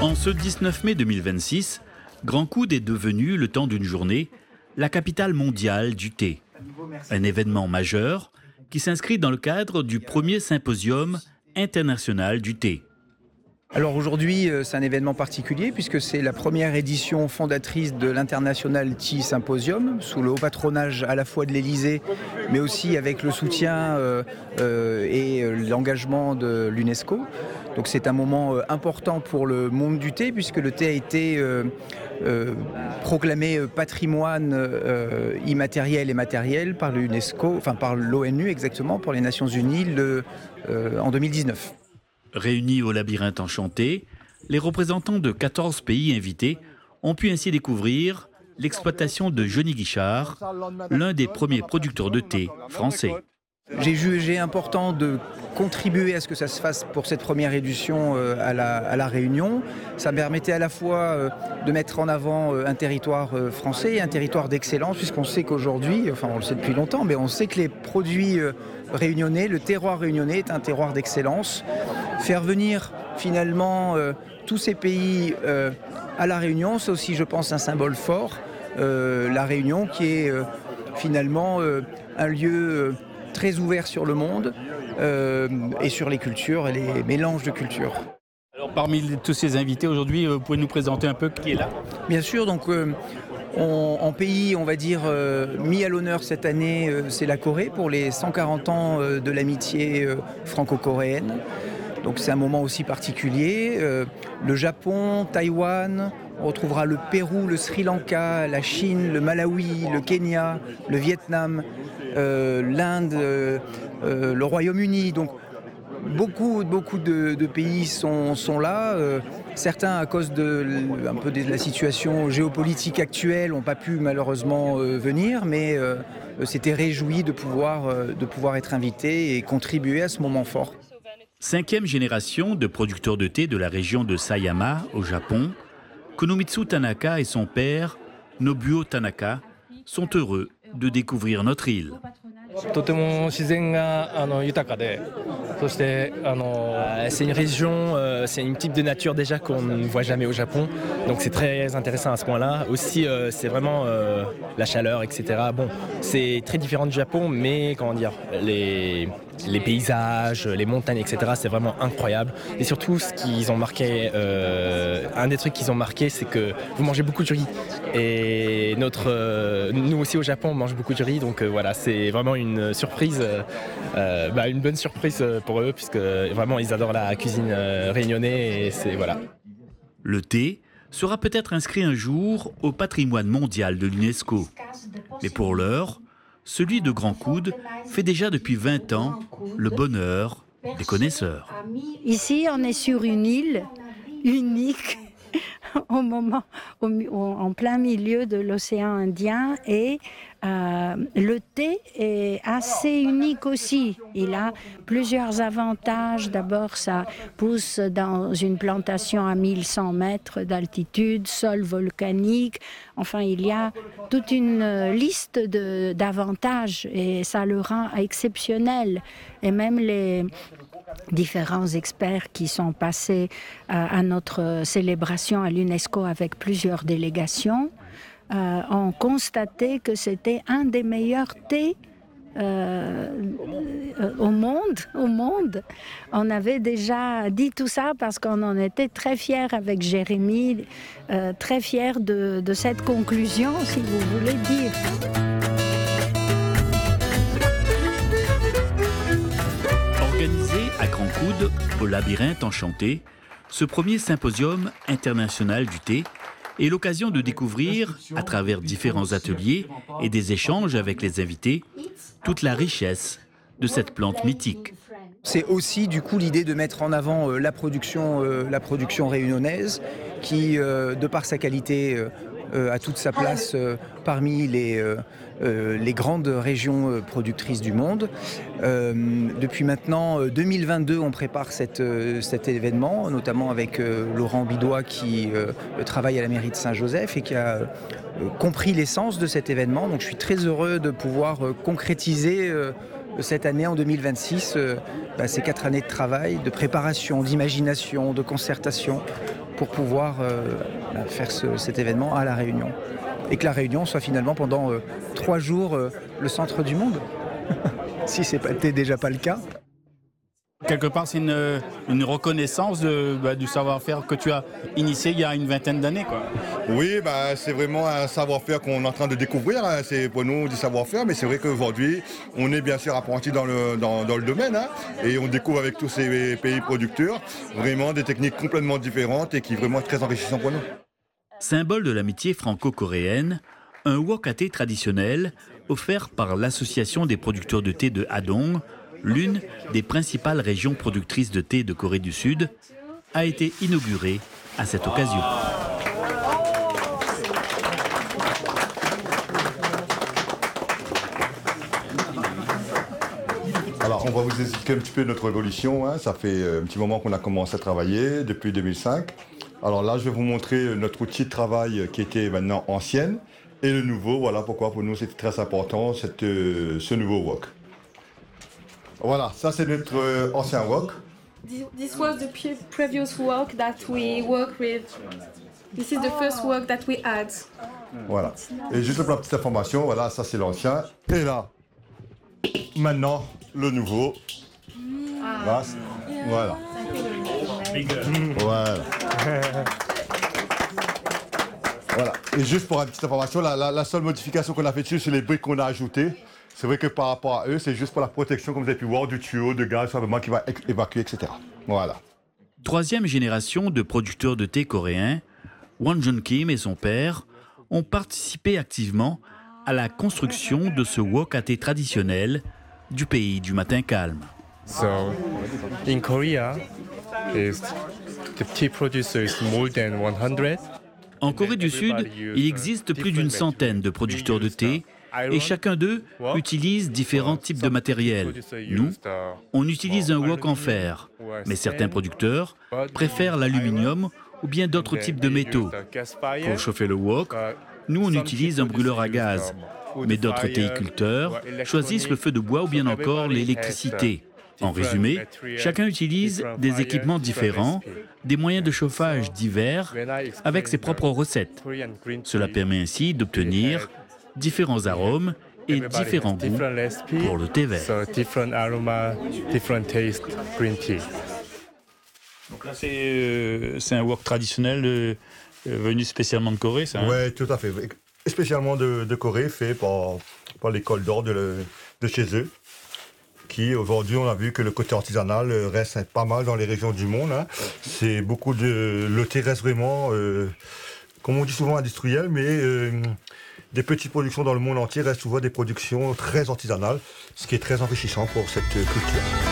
En ce 19 mai 2026, Grand Coude est devenu, le temps d'une journée, la capitale mondiale du thé. Un événement majeur qui s'inscrit dans le cadre du premier symposium international du thé. Alors aujourd'hui, c'est un événement particulier puisque c'est la première édition fondatrice de l'International Tea Symposium, sous le haut patronage à la fois de l'Élysée, mais aussi avec le soutien et l'engagement de l'UNESCO. Donc c'est un moment important pour le monde du thé puisque le thé a été proclamé patrimoine immatériel et matériel par l'UNESCO, enfin par l'ONU exactement, pour les Nations Unies en 2019. Réunis au labyrinthe enchanté, les représentants de 14 pays invités ont pu ainsi découvrir l'exploitation de Johnny Guichard, l'un des premiers producteurs de thé français. J'ai jugé important de contribuer à ce que ça se fasse pour cette première édition à la Réunion. Ça me permettait à la fois de mettre en avant un territoire français et un territoire d'excellence, puisqu'on sait qu'aujourd'hui, enfin on le sait depuis longtemps, mais on sait que les produits réunionnais, le terroir réunionnais est un terroir d'excellence. Faire venir finalement tous ces pays à la Réunion, c'est aussi, je pense, un symbole fort. La Réunion qui est finalement un lieu très ouvert sur le monde et sur les cultures et les mélanges de cultures. Alors parmi tous ces invités aujourd'hui, vous pouvez nous présenter un peu qui est là ? Bien sûr, donc en pays, on va dire, mis à l'honneur cette année, c'est la Corée pour les 140 ans de l'amitié franco-coréenne. Donc c'est un moment aussi particulier. Le Japon, Taïwan, on retrouvera le Pérou, le Sri Lanka, la Chine, le Malawi, le Kenya, le Vietnam, l'Inde, le Royaume-Uni. Donc beaucoup de pays sont là. Certains, à cause un peu de la situation géopolitique actuelle, n'ont pas pu malheureusement venir, mais s'étaient réjouis de pouvoir être invités et contribuer à ce moment fort. 5e génération de producteurs de thé de la région de Sayama, au Japon, Konomitsu Tanaka et son père, Nobuo Tanaka, sont heureux de découvrir notre île. C'est une région, c'est une type de nature déjà qu'on ne voit jamais au Japon, donc c'est très intéressant à ce point-là. Aussi, c'est vraiment la chaleur, etc. Bon, c'est très différent du Japon, mais comment dire, les paysages, les montagnes, etc. C'est vraiment incroyable. Et surtout, ce qu'ils ont marqué, un des trucs qu'ils ont marqué, c'est que vous mangez beaucoup de riz. Et nous aussi au Japon, on mange beaucoup de riz, donc voilà, c'est vraiment une surprise, une bonne surprise pour eux, puisque vraiment ils adorent la cuisine réunionnaise et c'est voilà. Le thé sera peut-être inscrit un jour au patrimoine mondial de l'UNESCO. Mais pour l'heure, celui de Grand Coude fait déjà depuis 20 ans le bonheur des connaisseurs. Ici, on est sur une île unique en plein milieu de l'océan Indien et le thé est assez unique aussi. Il a plusieurs avantages. D'abord, ça pousse dans une plantation à 1100 mètres d'altitude, sol volcanique. Enfin, il y a toute une liste d'avantages et ça le rend exceptionnel. Et même les différents experts qui sont passés à notre célébration à l'UNESCO avec plusieurs délégations ont constaté que c'était un des meilleurs thés au monde. On avait déjà dit tout ça parce qu'on en était très fiers avec Jérémy, très fiers de cette conclusion, si vous voulez dire. Organisé à Grand Coude, au labyrinthe enchanté, ce premier symposium international du thé est l'occasion de découvrir, à travers différents ateliers et des échanges avec les invités, toute la richesse de cette plante mythique. C'est aussi du coup l'idée de mettre en avant la production réunionnaise qui, de par sa qualité, a toute sa place parmi les grandes régions productrices du monde. Depuis maintenant 2022, on prépare cet événement, notamment avec Laurent Bidois qui travaille à la mairie de Saint-Joseph et qui a compris l'essence de cet événement. Donc je suis très heureux de pouvoir concrétiser cette année, en 2026, ces 4 années de travail, de préparation, d'imagination, de concertation, pour pouvoir faire cet événement à La Réunion. Et que La Réunion soit finalement pendant 3 jours le centre du monde, si ce n'était déjà pas le cas. Quelque part, c'est une reconnaissance du savoir-faire que tu as initié il y a une vingtaine d'années, quoi. Oui, c'est vraiment un savoir-faire qu'on est en train de découvrir. Hein. C'est pour nous du savoir-faire, mais c'est vrai qu'aujourd'hui, on est bien sûr apprenti dans le domaine. Hein, et on découvre avec tous ces pays producteurs vraiment des techniques complètement différentes et qui sont vraiment très enrichissantes pour nous. Symbole de l'amitié franco-coréenne, un wok à thé traditionnel offert par l'Association des producteurs de thé de Hadong, l'une des principales régions productrices de thé de Corée du Sud, a été inauguré à cette occasion. Alors, on va vous expliquer un petit peu notre évolution. Hein. Ça fait un petit moment qu'on a commencé à travailler, depuis 2005. Alors là, je vais vous montrer notre outil de travail qui était maintenant ancienne et le nouveau. Voilà pourquoi pour nous c'était très important ce nouveau wok. Voilà, ça c'est notre ancien wok. This was the previous wok that we worked with. This is the first wok that we had. Voilà. Et juste pour la petite information, voilà, ça c'est l'ancien. Et là, maintenant, le nouveau. Là, voilà. Voilà. Voilà. Et juste pour une petite information, la seule modification qu'on a fait dessus, c'est les briques qu'on a ajoutées. C'est vrai que par rapport à eux, c'est juste pour la protection, comme vous avez pu voir, du tuyau de gaz, simplement qui va évacuer, etc. Voilà. Troisième génération de producteurs de thé coréens, Won-Jun Kim et son père ont participé activement à la construction de ce wok à thé traditionnel du pays du matin calme. So, in Korea, the tea producer is more than 100. En Corée du Sud, il existe plus d'une centaine de producteurs de thé et chacun d'eux utilise différents types de matériel. Nous, on utilise un wok en fer, mais certains producteurs préfèrent l'aluminium ou bien d'autres types de métaux. Pour chauffer le wok, nous on utilise un brûleur à gaz, mais d'autres théiculteurs choisissent le feu de bois ou bien encore l'électricité. En résumé, chacun utilise des équipements différents, des moyens de chauffage divers, avec ses propres recettes. Cela permet ainsi d'obtenir différents arômes et différents goûts pour le thé vert. Donc là, c'est un wok traditionnel venu spécialement de Corée, ça, hein? Oui, tout à fait. Spécialement de Corée, fait par l'école d'or de chez eux. Qui aujourd'hui, on a vu que le côté artisanal reste pas mal dans les régions du monde. Hein. C'est beaucoup de... Le thé reste vraiment, comme on dit souvent, industriel, mais des petites productions dans le monde entier restent souvent des productions très artisanales, ce qui est très enrichissant pour cette culture.